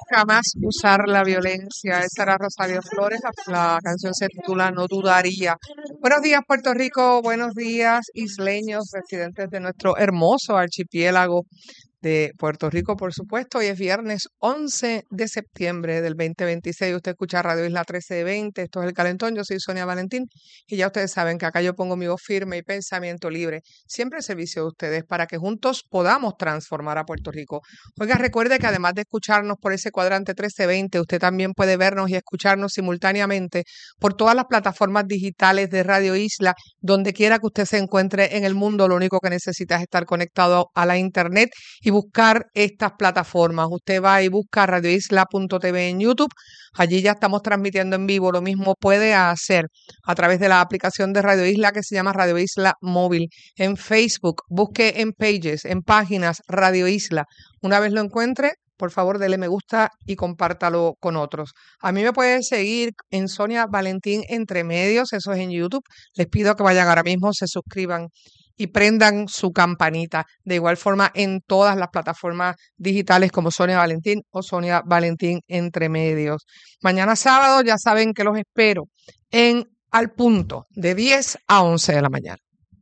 Jamás usar la violencia. Esa era Rosario Flores. La canción se titula No dudaría. Buenos días, Puerto Rico. Buenos días, isleños, residentes de nuestro hermoso archipiélago de Puerto Rico, por supuesto. Hoy es viernes 11 de septiembre del 2026. Usted escucha Radio Isla 1320. Esto es El Calentón. Yo soy Sonia Valentín y ya ustedes saben que acá yo pongo mi voz firme y pensamiento libre, siempre al servicio de ustedes para que juntos podamos transformar a Puerto Rico. Oiga, recuerde que además de escucharnos por ese cuadrante 1320, usted también puede vernos y escucharnos simultáneamente por todas las plataformas digitales de Radio Isla, donde quiera que usted se encuentre en el mundo. Lo único que necesita es estar conectado a la internet y buscar estas plataformas. Usted va y busca radioisla.tv en YouTube. Allí ya estamos transmitiendo en vivo. Lo mismo puede hacer a través de la aplicación de Radio Isla que se llama Radio Isla Móvil. En Facebook, busque en Pages, en páginas Radio Isla. Una vez lo encuentre, por favor, dele me gusta y compártalo con otros. A mí me pueden seguir en Sonia Valentín Entre Medios, eso es en YouTube. Les pido que vayan ahora mismo, se suscriban y prendan su campanita. De igual forma, en todas las plataformas digitales como Sonia Valentín o Sonia Valentín Entre Medios. Mañana sábado ya saben que los espero en Al Punto, de 10 a 11 de la mañana.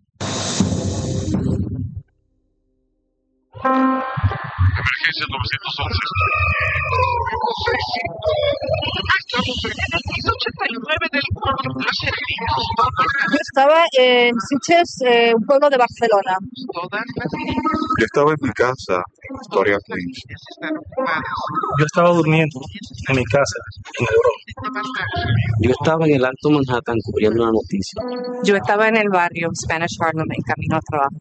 Emergencia 911. Estamos en el piso 89 del pueblo de Las Heridas. Yo estaba en Sitges, un pueblo de Barcelona. Todas las heridas Yo estaba en mi casa, Victoria Queens. están ocupadas. Yo estaba durmiendo en mi casa, en el Bronx. Yo estaba en el Alto Manhattan cubriendo una noticia. Yo estaba en el barrio Spanish Harlem en camino al trabajo.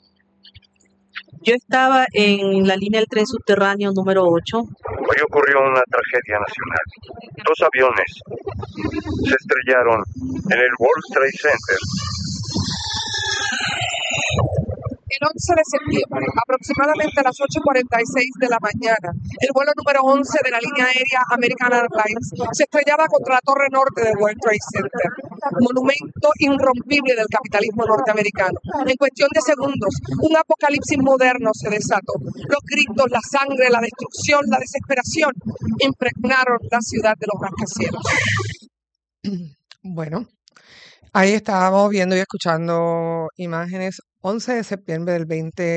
Yo estaba en la línea del tren subterráneo número 8. Hoy ocurrió una tragedia nacional. 2 aviones se estrellaron en el World Trade Center. El 11 de septiembre, aproximadamente a las 8:46 de la mañana, el vuelo número 11 de la línea aérea American Airlines se estrellaba contra la torre norte del World Trade Center, monumento irrompible del capitalismo norteamericano. En cuestión de segundos, un apocalipsis moderno se desató. Los gritos, la sangre, la destrucción, la desesperación impregnaron la ciudad de los rascacielos. Bueno, ahí estábamos viendo y escuchando imágenes. 11 de septiembre del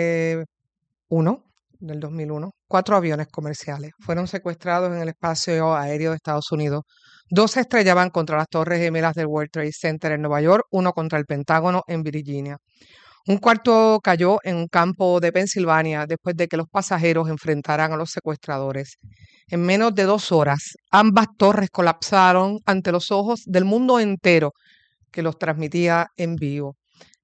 2001, 4 aviones comerciales fueron secuestrados en el espacio aéreo de Estados Unidos. 2 se estrellaban contra las torres gemelas del World Trade Center en Nueva York, 1 contra el Pentágono en Virginia. Un cuarto cayó en un campo de Pensilvania después de que los pasajeros enfrentaran a los secuestradores. En menos de 2 horas, ambas torres colapsaron ante los ojos del mundo entero que los transmitía en vivo.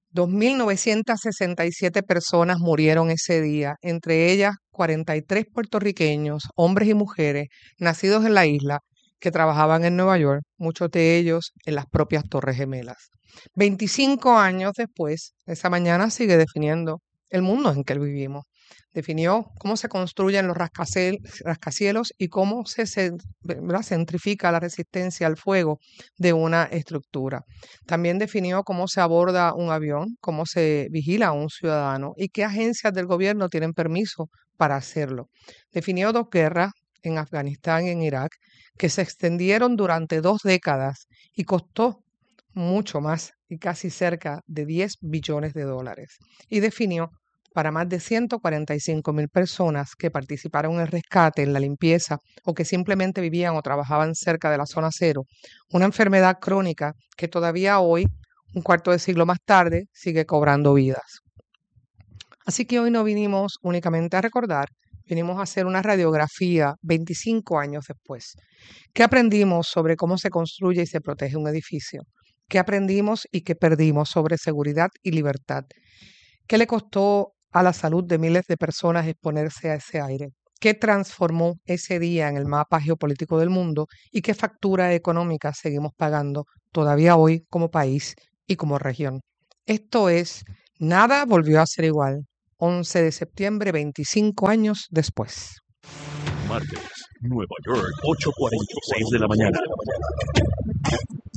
2.967 personas murieron ese día, entre ellas 43 puertorriqueños, hombres y mujeres, nacidos en la isla, que trabajaban en Nueva York, muchos de ellos en las propias Torres Gemelas. 25 años después, esa mañana sigue definiendo el mundo en que vivimos. Definió cómo se construyen los rascacielos y cómo se centrifica la resistencia al fuego de una estructura. También definió cómo se aborda un avión, cómo se vigila a un ciudadano y qué agencias del gobierno tienen permiso para hacerlo. Definió 2 guerras en Afganistán y en Irak que se extendieron durante 2 décadas y costó mucho más y casi cerca de $10 billones. Y definió para más de 145,000 personas que participaron en el rescate, en la limpieza o que simplemente vivían o trabajaban cerca de la zona cero, una enfermedad crónica que todavía hoy, un cuarto de siglo más tarde, sigue cobrando vidas. Así que hoy no vinimos únicamente a recordar, vinimos a hacer una radiografía 25 años después. ¿Qué aprendimos sobre cómo se construye y se protege un edificio? ¿Qué aprendimos y qué perdimos sobre seguridad y libertad? ¿Qué le costó a la salud de miles de personas exponerse a ese aire? ¿Qué transformó ese día en el mapa geopolítico del mundo? ¿Y qué factura económica seguimos pagando todavía hoy como país y como región? Esto es Nada volvió a ser igual. 11 de septiembre, 25 años después. Martes, Nueva York, 8:46 de la mañana.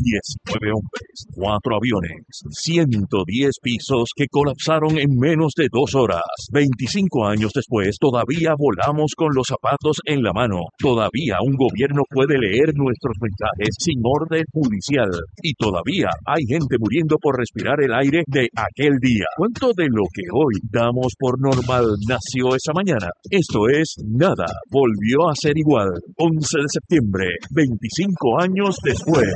19 hombres, 4 aviones, 110 pisos que colapsaron en menos de 2 horas. 25 años después, todavía volamos con los zapatos en la mano. Todavía un gobierno puede leer nuestros mensajes sin orden judicial. Y todavía hay gente muriendo por respirar el aire de aquel día. ¿Cuánto de lo que hoy damos por normal nació esa mañana? Esto es Nada volvió a ser igual. 11 de septiembre, 25 años después.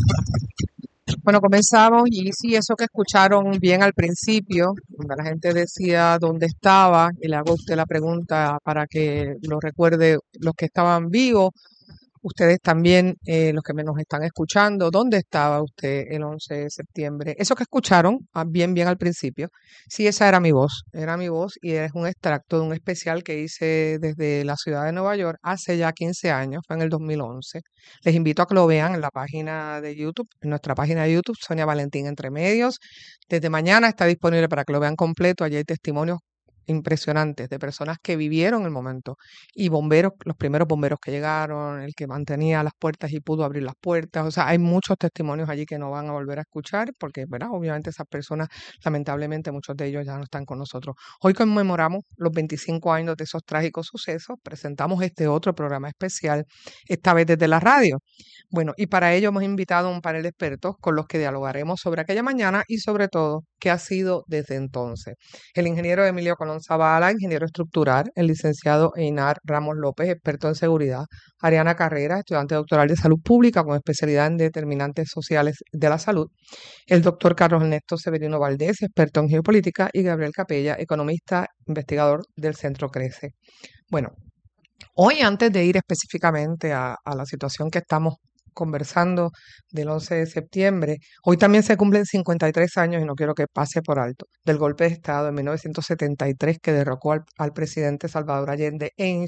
Bueno, comenzamos y sí, eso que escucharon bien al principio, donde la gente decía dónde estaba, y le hago a usted la pregunta para que lo recuerde los que estaban vivos, ustedes también, los que nos están escuchando, ¿dónde estaba usted el 11 de septiembre? Eso que escucharon bien al principio, sí, esa era mi voz y es un extracto de un especial que hice desde la ciudad de Nueva York hace ya 15 años, fue en el 2011. Les invito a que lo vean en la página de YouTube, en nuestra página de YouTube, Sonia Valentín Entre Medios. Desde mañana está disponible para que lo vean completo, allí hay testimonios impresionantes de personas que vivieron el momento y bomberos, los primeros bomberos que llegaron, el que mantenía las puertas y pudo abrir las puertas, o sea, hay muchos testimonios allí que no van a volver a escuchar porque, ¿verdad? Obviamente esas personas, lamentablemente muchos de ellos ya no están con nosotros. Hoy conmemoramos los 25 años de esos trágicos sucesos, presentamos este otro programa especial, esta vez desde la radio. Bueno, y para ello hemos invitado a un panel de expertos con los que dialogaremos sobre aquella mañana y sobre todo qué ha sido desde entonces. El ingeniero Emilio Colón Zavala, ingeniero estructural, el licenciado Einar Ramos López, experto en seguridad, Ariana Carrera, estudiante doctoral de salud pública con especialidad en determinantes sociales de la salud, el doctor Carlos Ernesto Severino Valdés, experto en geopolítica, y Gabriel Capella, economista, investigador del Centro Crece. Bueno, hoy antes de ir específicamente a la situación que estamos conversando del 11 de septiembre, hoy también se cumplen 53 años, y no quiero que pase por alto, del golpe de Estado en 1973 que derrocó al presidente Salvador Allende e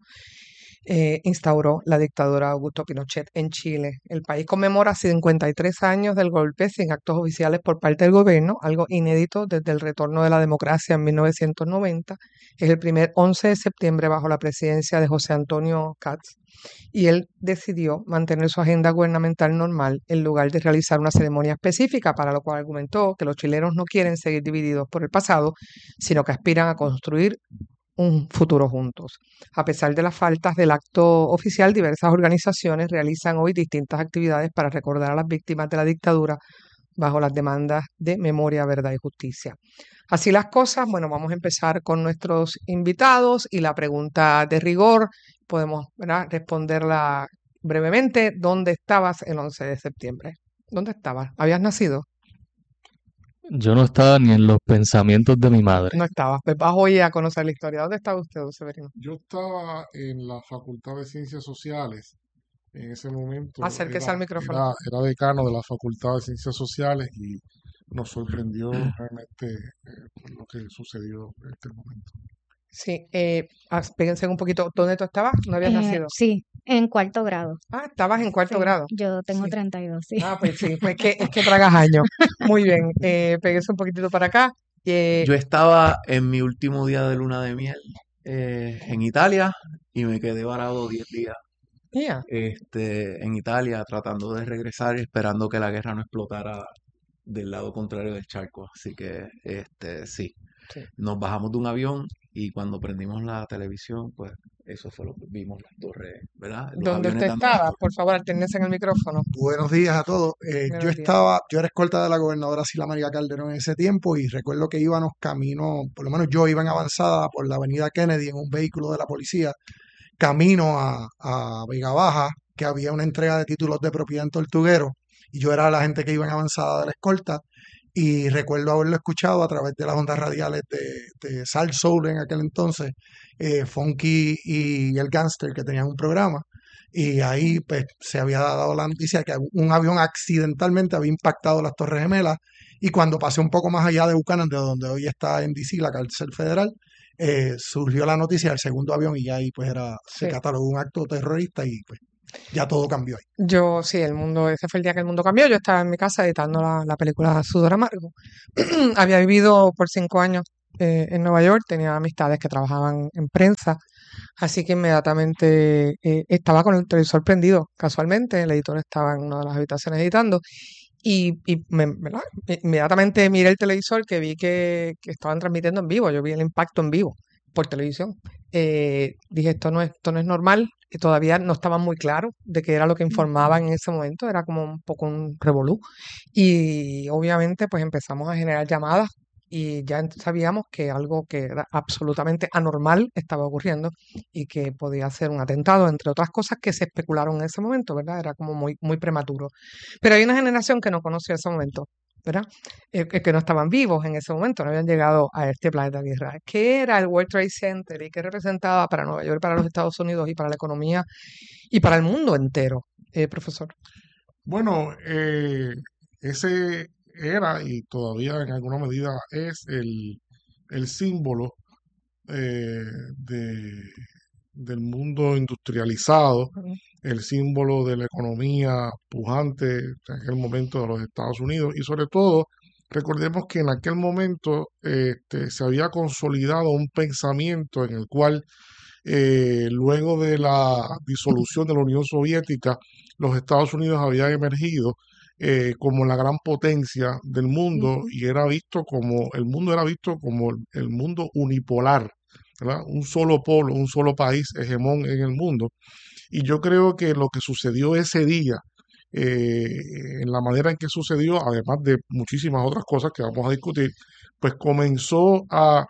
instauró la dictadura de Augusto Pinochet en Chile. El país conmemora 53 años del golpe sin actos oficiales por parte del gobierno, algo inédito desde el retorno de la democracia en 1990. Es el primer 11 de septiembre bajo la presidencia de José Antonio Katz, y él decidió mantener su agenda gubernamental normal en lugar de realizar una ceremonia específica, para lo cual argumentó que los chilenos no quieren seguir divididos por el pasado, sino que aspiran a construir un futuro juntos. A pesar de las faltas del acto oficial, diversas organizaciones realizan hoy distintas actividades para recordar a las víctimas de la dictadura bajo las demandas de memoria, verdad y justicia. Así las cosas, bueno, vamos a empezar con nuestros invitados y la pregunta de rigor, podemos, ¿verdad?, responderla brevemente. ¿Dónde estabas el 11 de septiembre? ¿Dónde estabas? ¿Habías nacido? Yo no estaba ni en los pensamientos de mi madre. No estabas. Pues vas hoy a conocer la historia. ¿Dónde estaba usted, don Severino? Yo estaba en la Facultad de Ciencias Sociales. En ese momento Acérquese al micrófono. era decano de la Facultad de Ciencias Sociales y nos sorprendió realmente lo que sucedió en este momento. Sí, péguense un poquito. ¿Dónde tú estabas? ¿No habías nacido? Sí, en cuarto grado. Ah, estabas en cuarto Sí, grado. yo tengo Sí. 32, sí. Ah, pues sí, pues es que tragas años. Muy bien, péguense un poquitito para acá. Yo estaba en mi último día de luna de miel en Italia y me quedé varado 10 días Yeah. en Italia tratando de regresar y esperando que la guerra no explotara del lado contrario del charco. Así que sí, Sí. nos bajamos de un avión y cuando prendimos la televisión, pues eso fue lo que vimos, las torres, ¿verdad? Los ¿Dónde aviones usted dando estaba? fuego. Por favor, alternese en el micrófono. Buenos días a todos. Buenos días. Yo era escolta de la gobernadora Sila María Calderón en ese tiempo y recuerdo que íbamos camino, por lo menos yo iba en avanzada por la avenida Kennedy en un vehículo de la policía, camino a Vega Baja, que había una entrega de títulos de propiedad en Tortuguero y yo era la gente que iba en avanzada de la escolta. Y recuerdo haberlo escuchado a través de las ondas radiales de Sal Soul en aquel entonces, Funky y el Gangster, que tenían un programa. Y ahí pues se había dado la noticia que un avión accidentalmente había impactado las Torres Gemelas. Y cuando pasé un poco más allá de Buchanan, de donde hoy está en DC, la cárcel federal, surgió la noticia del segundo avión y ya ahí pues se Sí. catalogó un acto terrorista y pues ya todo cambió ahí. Yo, sí, ese fue el día que el mundo cambió. Yo estaba en mi casa editando la película Sudor Amargo. Había vivido por 5 años en Nueva York, tenía amistades que trabajaban en prensa Así que inmediatamente estaba con el televisor prendido, casualmente, el editor estaba en una de las habitaciones editando ¿verdad? Inmediatamente miré el televisor que vi que estaban transmitiendo en vivo, yo vi el impacto en vivo por televisión. Dije, esto no es normal, y todavía no estaba muy claro de qué era lo que informaban en ese momento, era como un poco un revolú. Y obviamente pues empezamos a generar llamadas y ya sabíamos que algo que era absolutamente anormal estaba ocurriendo y que podía ser un atentado, entre otras cosas que se especularon en ese momento, ¿verdad? Era como muy, muy prematuro. Pero hay una generación que no conoció ese momento, ¿verdad? Que no estaban vivos en ese momento, no habían llegado a este planeta Tierra. ¿Qué era el World Trade Center y qué representaba para Nueva York, para los Estados Unidos y para la economía y para el mundo entero, profesor? Bueno, ese era y todavía en alguna medida es el símbolo eh, de, del mundo industrializado, el símbolo de la economía pujante en aquel momento de los Estados Unidos y sobre todo recordemos que en aquel momento se había consolidado un pensamiento en el cual luego de la disolución de la Unión Soviética, los Estados Unidos habían emergido como la gran potencia del mundo y era visto como, el mundo era visto como el mundo unipolar, ¿verdad? Un solo polo, un solo país hegemón en el mundo. Y yo creo que lo que sucedió ese día, en la manera en que sucedió, además de muchísimas otras cosas que vamos a discutir, pues comenzó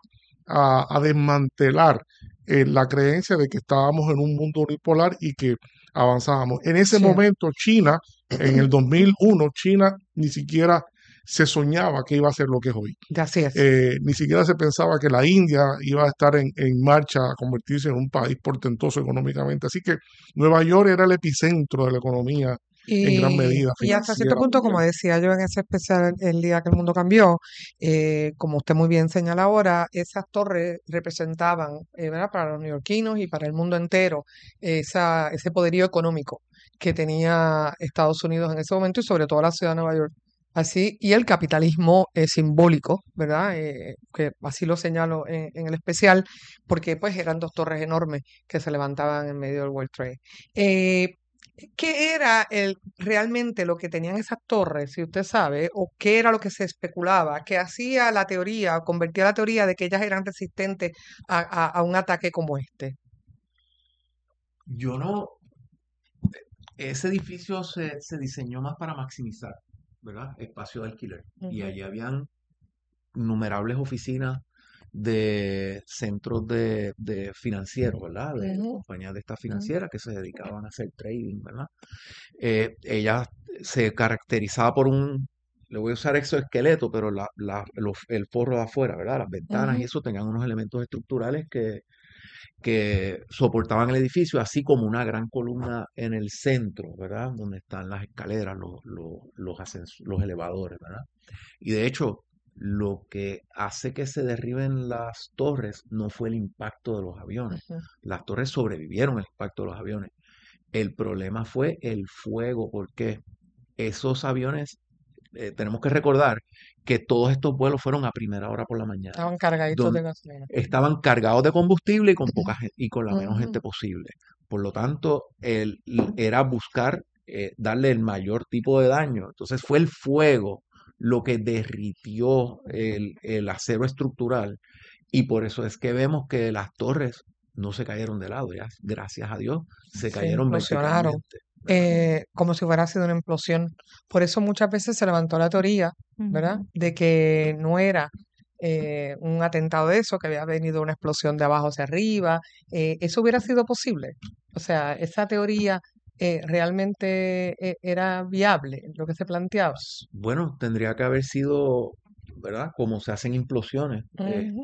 a desmantelar la creencia de que estábamos en un mundo unipolar y que avanzábamos. En ese Sí. momento, China, en el 2001, China ni siquiera se soñaba que iba a ser lo que es hoy. Así es. Ni siquiera se pensaba que la India iba a estar en marcha a convertirse en un país portentoso económicamente. Así que Nueva York era el epicentro de la economía en gran medida Y hasta cierto financiera punto, como mundial. decía yo en ese especial El día que el mundo cambió, como usted muy bien señala ahora, esas torres representaban, ¿verdad? Para los neoyorquinos y para el mundo entero, ese poderío económico que tenía Estados Unidos en ese momento y sobre todo la ciudad de Nueva York. Así, y el capitalismo simbólico, ¿verdad? Que así lo señalo en el especial, porque pues eran dos torres enormes que se levantaban en medio del World Trade. Eh, ¿Qué era realmente lo que tenían esas torres, si usted sabe, o qué era lo que se especulaba, que hacía la teoría, convertía la teoría de que ellas eran resistentes a un ataque como este? Yo no, ese edificio se diseñó más para maximizar, ¿verdad? Espacio de alquiler. Y Ujú, allí habían innumerables oficinas de centros de financieros, ¿verdad? De ujú, compañías de estas ujú. financieras que se dedicaban a hacer trading, ¿verdad? Ella se caracterizaba por le voy a usar exoesqueleto, pero el forro de afuera, ¿verdad? Las ventanas y Ujú, eso tenían unos elementos estructurales que soportaban el edificio, así como una gran columna en el centro, ¿verdad? Donde están las escaleras, los elevadores, ¿verdad? Y de hecho, lo que hace que se derriben las torres no fue el impacto de los aviones. ujú. Las torres sobrevivieron el impacto de los aviones. El problema fue el fuego, porque esos aviones, tenemos que recordar que todos estos vuelos fueron a primera hora por la mañana, Estaban cargaditos de donde gasolina. estaban cargados de combustible y con poca y con la menos Ujú, gente posible. Por lo tanto, era buscar darle el mayor tipo de daño. Entonces fue el fuego lo que derritió el acero estructural y por eso es que vemos que las torres no se cayeron de lado, ya, gracias a Dios, se se cayeron implosionaron, verticalmente, ¿verdad? como si hubiera sido una implosión. Por eso muchas veces se levantó la teoría, ¿verdad? Ujú. De que no era un atentado de eso, que había venido una explosión de abajo hacia arriba. Eso hubiera sido posible. O sea, esa teoría realmente era viable, lo que se planteaba. Bueno, tendría que haber sido, ¿verdad? Como se hacen implosiones, Ujú.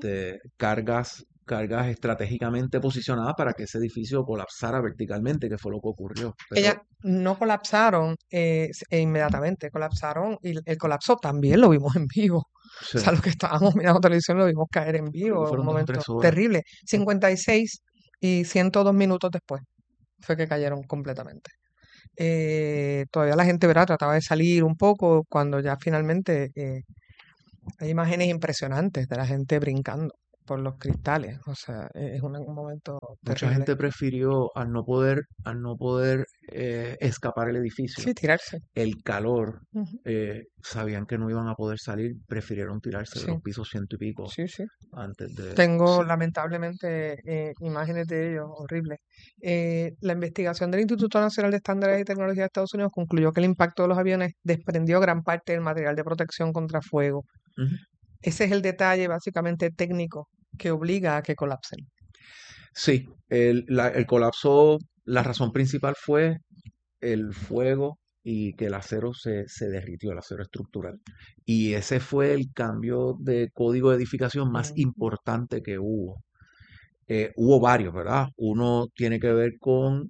cargas estratégicamente posicionadas para que ese edificio colapsara verticalmente, que fue lo que ocurrió. Ellas Pero no colapsaron inmediatamente, colapsaron y el colapso también lo vimos en vivo. O sí, sea, los que estábamos mirando televisión lo vimos caer en creo que vivo en un fueron dos o momento tres horas. terrible. 56 y 102 minutos después fue que cayeron completamente. Todavía la gente, ¿verdad? Trataba de salir un poco cuando ya finalmente hay imágenes impresionantes de la gente brincando. por los cristales. O sea, es un momento Mucha terrible. gente prefirió, al no poder escapar el edificio, Sí, tirarse. el calor, Ujú. sabían que no iban a poder salir, prefirieron tirarse de Sí, los pisos 100 y pico sí, sí. antes de... Tengo Sí. lamentablemente imágenes de ellos horribles. La investigación del Instituto Nacional de Estándares y Tecnología de Estados Unidos concluyó que el impacto de los aviones desprendió gran parte del material de protección contra fuego. Ujú. Ese es el detalle básicamente técnico que obliga a que colapsen. Sí, el colapso, la razón principal fue el fuego y que el acero se derritió, el acero estructural. Y ese fue el cambio de código de edificación más Ujú. importante que hubo. Hubo varios, ¿verdad? Uno tiene que ver con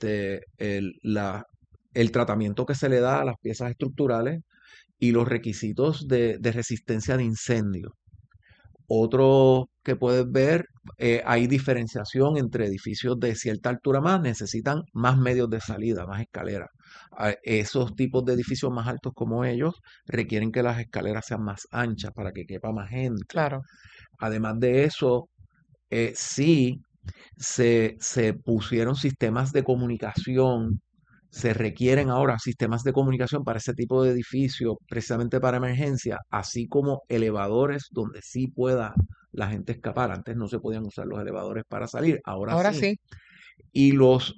el tratamiento que se le da a las piezas estructurales y los requisitos de resistencia de incendio. Otro que puedes ver, hay diferenciación entre edificios de cierta altura más, necesitan más medios de salida, más escaleras. Esos tipos de edificios más altos como ellos requieren que las escaleras sean más anchas para que quepa más gente. Claro. Además de eso, sí se pusieron sistemas de comunicación, se requieren ahora sistemas de comunicación para ese tipo de edificio, precisamente para emergencia, así como elevadores donde sí pueda la gente escapar. Antes no se podían usar los elevadores para salir, ahora Ahora sí. sí. Y los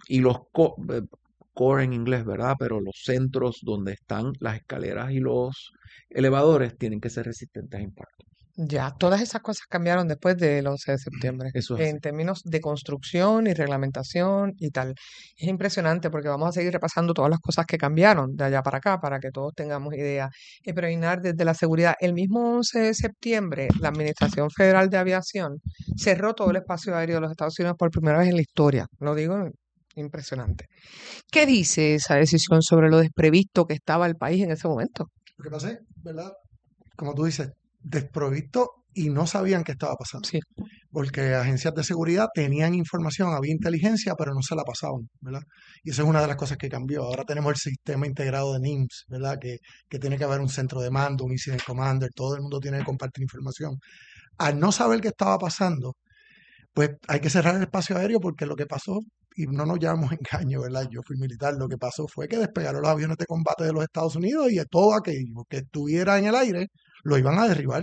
core en inglés, ¿verdad? Pero los centros donde están las escaleras y los elevadores tienen que ser resistentes a impacto. Ya, todas esas cosas cambiaron después del 11 de septiembre, Eso es así. en términos de construcción y reglamentación y tal. Es impresionante porque vamos a seguir repasando todas las cosas que cambiaron de allá para acá para que todos tengamos idea. Pero Inar, desde la seguridad, el mismo 11 de septiembre, la Administración Federal de Aviación cerró todo el espacio aéreo de los Estados Unidos por primera vez en la historia. Lo digo impresionante. ¿Qué dice esa decisión sobre lo desprevisto que estaba el país en ese momento? Lo que pasa es, ¿verdad? Como tú dices, desprovisto y no sabían qué estaba pasando. Sí. Porque agencias de seguridad tenían información, había inteligencia, pero no se la pasaban, ¿verdad? Y eso es una de las cosas que cambió. Ahora tenemos el sistema integrado de NIMS, ¿verdad? Que tiene que haber un centro de mando, un incident commander, todo el mundo tiene que compartir información. Al no saber qué estaba pasando, pues hay que cerrar el espacio aéreo porque lo que pasó, y no nos llamamos engaño, ¿verdad? Yo fui militar, lo que pasó fue que despegaron los aviones de combate de los Estados Unidos y todo aquello que estuviera en el aire lo iban a derribar.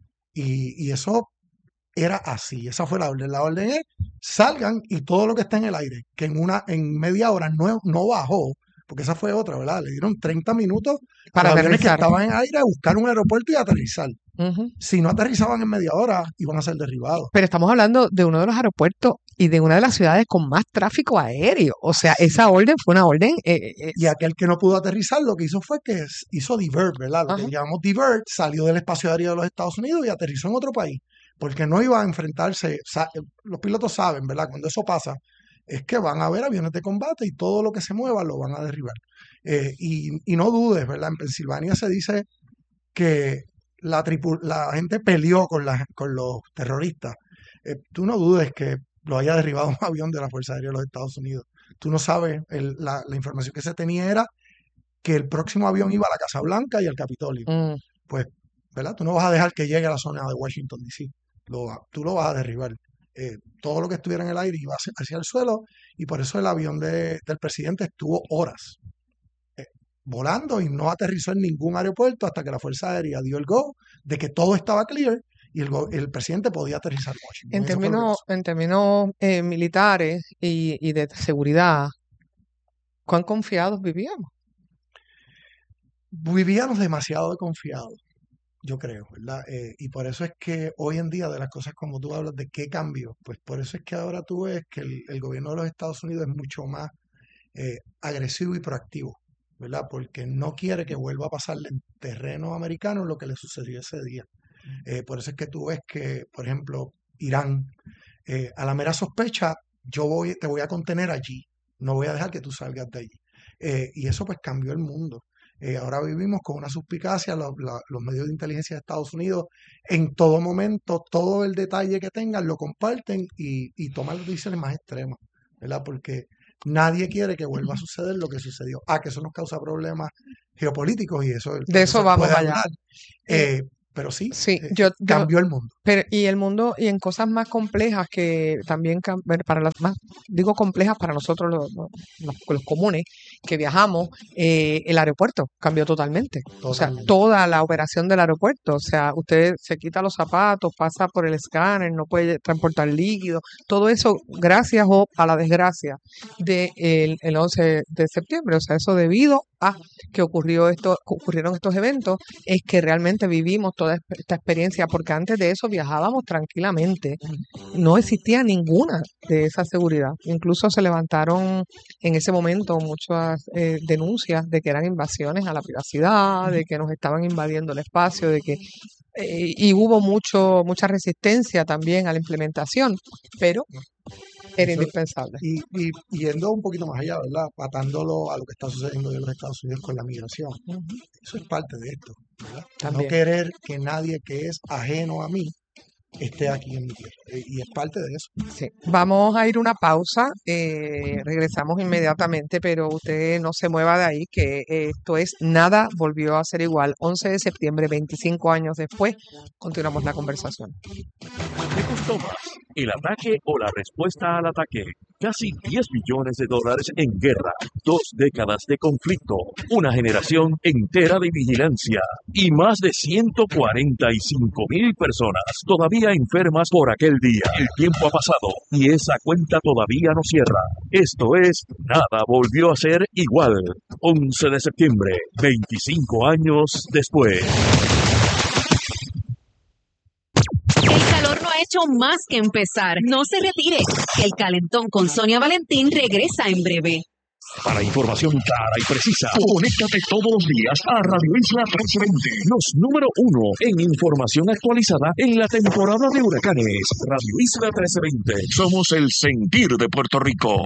Y eso era así, esa fue la orden. La orden es salgan y todo lo que está en el aire, que en media hora no bajó, porque esa fue otra, ¿verdad? Le dieron 30 minutos a Para los aviones que aterrizar. estaban en aire a buscar un aeropuerto y aterrizar. Ujú. Si no aterrizaban en media hora, iban a ser derribados. Pero estamos hablando de uno de los aeropuertos y de una de las ciudades con más tráfico aéreo. O sea, esa orden fue una orden. Y aquel que no pudo aterrizar lo que hizo fue que hizo divert, ¿verdad? Lo Ajá. que llamamos divert, salió del espacio aéreo de los Estados Unidos y aterrizó en otro país, porque no iba a enfrentarse, los pilotos saben, ¿verdad? Cuando eso pasa, es que van a haber aviones de combate y todo lo que se mueva lo van a derribar. Y no dudes, ¿verdad? En Pensilvania se dice que la gente peleó con los terroristas. Tú no dudes que lo haya derribado un avión de la Fuerza Aérea de los Estados Unidos. Tú no sabes, la información que se tenía era que el próximo avión iba a la Casa Blanca y al Capitolio. Mm. Pues, ¿verdad? Tú no vas a dejar que llegue a la zona de Washington, D.C. Tú lo vas a derribar. Todo lo que estuviera en el aire iba hacia el suelo y por eso el avión del presidente estuvo horas volando y no aterrizó en ningún aeropuerto hasta que la Fuerza Aérea dio el go de que todo estaba clear y el presidente podía aterrizar en Washington. En Eso fue lo que términos, pasó. en términos militares y de seguridad, ¿cuán confiados vivíamos? Vivíamos demasiado confiados, yo creo, ¿verdad? Y por eso es que hoy en día, de las cosas como tú hablas, de qué cambio, pues por eso es que ahora tú ves que el gobierno de los Estados Unidos es mucho más agresivo y proactivo, ¿verdad? Porque no quiere que vuelva a pasarle en terreno americano lo que le sucedió ese día. Por eso es que tú ves que, por ejemplo, Irán, a la mera sospecha, te voy a contener allí, no voy a dejar que tú salgas de allí. Y eso pues cambió el mundo. Ahora vivimos con una suspicacia, los medios de inteligencia de Estados Unidos en todo momento, todo el detalle que tengan lo comparten y toman las decisiones más extremas, ¿verdad? Porque nadie quiere que vuelva a suceder lo que sucedió. Que eso nos causa problemas geopolíticos y eso el De eso profesor vamos puede allá. hablar. pero sí, Sí, cambió el mundo. pero y el mundo, y en cosas más complejas que también, bueno, para las más, digo complejas para nosotros los comunes que viajamos, el aeropuerto cambió totalmente. O sea, Totalmente. toda la operación del aeropuerto. O sea, usted se quita los zapatos, pasa por el escáner, no puede transportar líquido. Todo eso, gracias o a la desgracia del 11 de septiembre. O sea, eso debido a que ocurrieron estos eventos, es que realmente vivimos toda esta experiencia, porque antes de eso viajábamos tranquilamente. No existía ninguna de esa seguridad. Incluso se levantaron en ese momento muchas denuncias de que eran invasiones a la privacidad, de que nos estaban invadiendo el espacio, de que y hubo mucha resistencia también a la implementación, pero era indispensable. Y yendo un poquito más allá, ¿verdad? Patándolo a lo que está sucediendo en los Estados Unidos con la migración. Eso es parte de esto, ¿verdad? También. No querer que nadie que es ajeno a mí esté aquí en mi tierra. Y es parte de eso. Sí. Vamos a ir a una pausa, regresamos inmediatamente, pero usted no se mueva de ahí, que esto es Nada volvió a ser igual. 11 de septiembre, 25 años después, continuamos la conversación. ¿Qué costó más? ¿El ataque o la respuesta al ataque? Casi $10 billones en guerra, 2 décadas de conflicto, una generación entera de vigilancia y más de 145,000 personas todavía enfermas por aquel día. El tiempo ha pasado y esa cuenta todavía no cierra. Esto es Nada volvió a ser igual. 11 de septiembre, 25 años después. El calor no ha hecho más que empezar. No se retire. El Calentón con Sonia Valentín regresa en breve. Para información clara y precisa, conéctate todos los días a Radio Isla 1320, los número 1 en información actualizada en la temporada de huracanes. Radio Isla 1320, somos el sentir de Puerto Rico.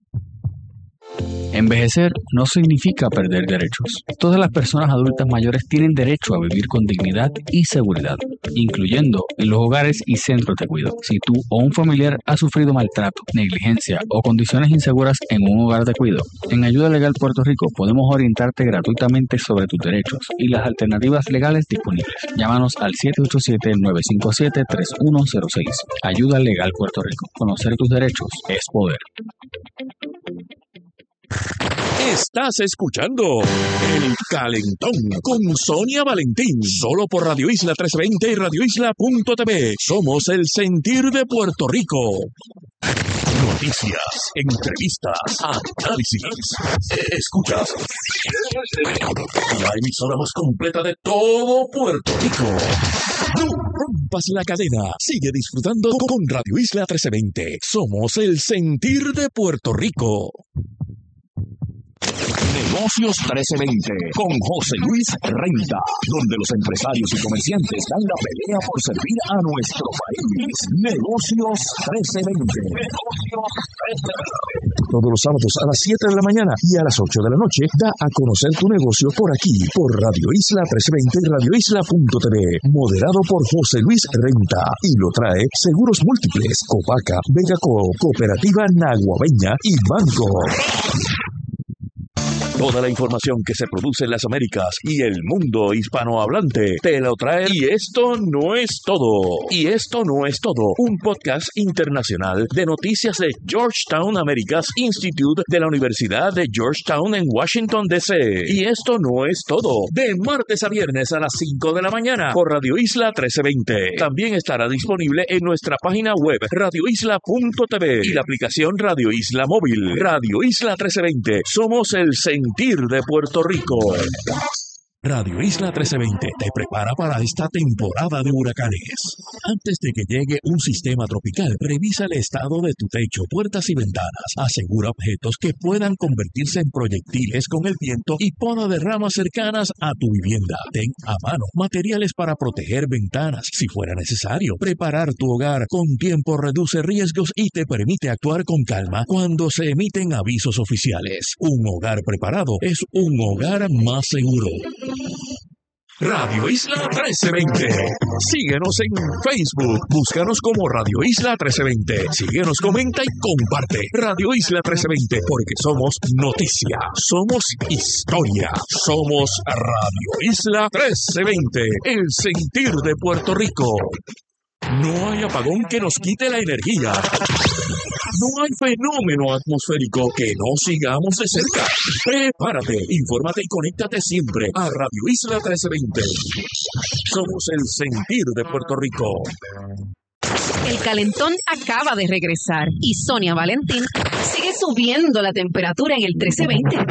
Envejecer no significa perder derechos. Todas las personas adultas mayores tienen derecho a vivir con dignidad y seguridad, incluyendo en los hogares y centros de cuidado. Si tú o un familiar ha sufrido maltrato, negligencia o condiciones inseguras en un hogar de cuidado, en Ayuda Legal Puerto Rico podemos orientarte gratuitamente sobre tus derechos y las alternativas legales disponibles. Llámanos al 787-957-3106. Ayuda Legal Puerto Rico. Conocer tus derechos es poder. Estás escuchando El Calentón con Sonia Valentín, solo por Radio Isla 1320 y radioisla.tv. Somos el sentir de Puerto Rico. Noticias, entrevistas, análisis. Escuchas la emisora más completa de todo Puerto Rico. No rompas la cadena. Sigue disfrutando con Radio Isla 1320. Somos el sentir de Puerto Rico. Negocios 1320 con José Luis Renta, donde los empresarios y comerciantes dan la pelea por servir a nuestro país. Negocios 1320. Todos los sábados a las 7 de la mañana y a las 8 de la noche da a conocer tu negocio por aquí, por Radio Isla 1320 y radioisla.tv. Moderado por José Luis Renta y lo trae Seguros Múltiples, Copaca, Vegaco, Cooperativa Naguabeña y Banco. Toda la información que se produce en las Américas y el mundo hispanohablante te lo trae. Y esto no es todo. Y esto no es todo. Un podcast internacional de noticias de Georgetown Americas Institute de la Universidad de Georgetown en Washington, D.C. Y esto no es todo. De martes a viernes a las 5 de la mañana por Radio Isla 1320. También estará disponible en nuestra página web radioisla.tv y la aplicación Radio Isla Móvil. Radio Isla 1320. Somos el sentir de Puerto Rico. Radio Isla 1320 te prepara para esta temporada de huracanes. Antes de que llegue un sistema tropical, revisa el estado de tu techo, puertas y ventanas. Asegura objetos que puedan convertirse en proyectiles con el viento y poda de ramas cercanas a tu vivienda. Ten a mano materiales para proteger ventanas. Si fuera necesario, preparar tu hogar con tiempo reduce riesgos y te permite actuar con calma cuando se emiten avisos oficiales. Un hogar preparado es un hogar más seguro. Radio Isla 1320. Síguenos en Facebook. Búscanos como Radio Isla 1320. Síguenos, comenta y comparte. Radio Isla 1320, porque somos noticia, somos historia, somos Radio Isla 1320. El sentir de Puerto Rico. No hay apagón que nos quite la energía. No hay fenómeno atmosférico que no sigamos de cerca. Prepárate, infórmate y conéctate siempre a Radio Isla 1320. Somos el sentir de Puerto Rico. El calentón acaba de regresar y Sonia Valentín sigue subiendo la temperatura en el 1320.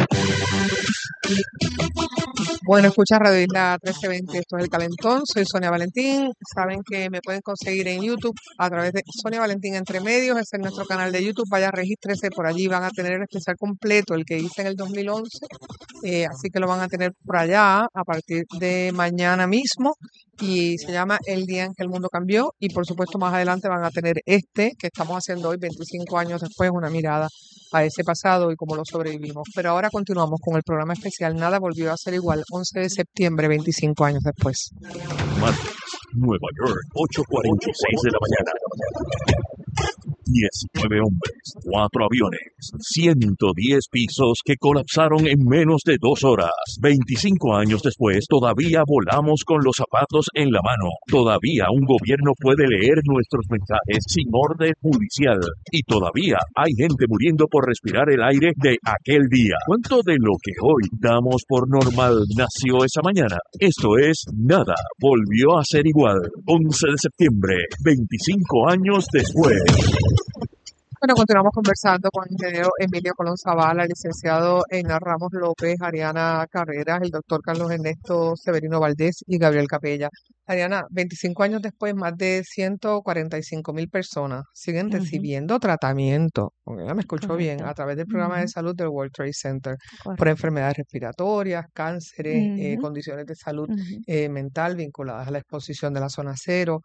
Bueno, escucha Radio Isla 1320, esto es El Calentón, soy Sonia Valentín, saben que me pueden conseguir en YouTube a través de Sonia Valentín Entre Medios, ese es nuestro canal de YouTube, vaya, regístrese por allí, van a tener el especial completo, el que hice en el 2011, así que lo van a tener por allá a partir de mañana mismo, y se llama El Día en que el Mundo Cambió, y por supuesto más adelante van a tener este que estamos haciendo hoy, 25 años después, una mirada a ese pasado y cómo lo sobrevivimos. Pero ahora continuamos con el programa especial Nada volvió a ser igual, 11 de septiembre, 25 años después. Martes, Nueva York, 8:46 de la mañana. 19 hombres, 4 aviones, 110 pisos que colapsaron en menos de 2 horas. 25 años después, todavía volamos con los zapatos en la mano. Todavía un gobierno puede leer nuestros mensajes sin orden judicial. Y todavía hay gente muriendo por respirar el aire de aquel día. ¿Cuánto de lo que hoy damos por normal nació esa mañana? Esto es Nada volvió a ser igual. 11 de septiembre, 25 años después. Bueno, continuamos conversando con el ingeniero Emilio Colón Zavala, licenciado Einar Ramos López, Ariana Carreras, el doctor Carlos Ernesto Severino Valdés y Gabriel Capella. Ariana, 25 años después, más de 145,000 personas siguen recibiendo tratamiento, porque ya me escuchó bien, a través del programa de salud del World Trade Center, por enfermedades respiratorias, cánceres, condiciones de salud mental vinculadas a la exposición de la zona cero.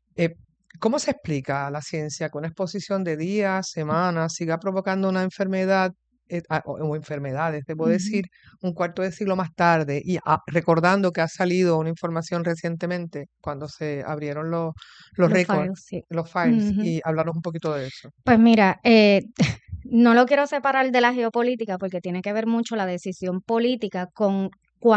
¿Cómo se explica a la ciencia que una exposición de días, semanas, siga provocando una enfermedad o enfermedades, debo decir, un cuarto de siglo más tarde? Y recordando que ha salido una información recientemente cuando se abrieron los récords, los files, y hablarnos un poquito de eso. Pues mira, no lo quiero separar de la geopolítica porque tiene que ver mucho la decisión política con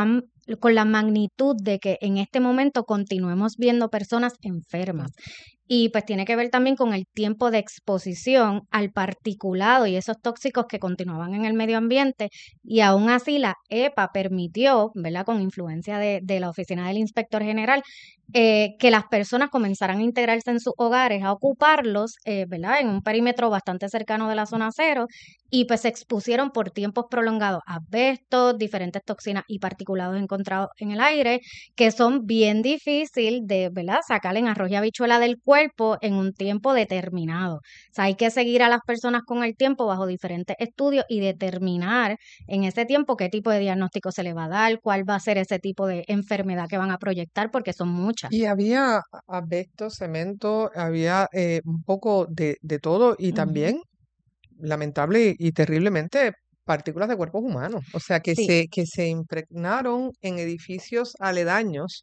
la magnitud de que en este momento continuemos viendo personas enfermas. Y pues tiene que ver también con el tiempo de exposición al particulado y esos tóxicos que continuaban en el medio ambiente, y aún así la EPA permitió, ¿verdad?, con influencia de la Oficina del Inspector General, que las personas comenzaran a integrarse en sus hogares, a ocuparlos, ¿verdad?, en un perímetro bastante cercano de la zona cero, y pues se expusieron por tiempos prolongados a asbestos, diferentes toxinas y particulados encontrados en el aire, que son bien difícil de, ¿verdad?, sacar en arroz y habichuela del cuerpo en un tiempo determinado. O sea, hay que seguir a las personas con el tiempo bajo diferentes estudios y determinar en ese tiempo qué tipo de diagnóstico se le va a dar, cuál va a ser ese tipo de enfermedad que van a proyectar, porque son muchas. Y había asbesto, cemento, había un poco de todo, y también, lamentable y terriblemente, partículas de cuerpos humanos. O sea, que se impregnaron en edificios aledaños.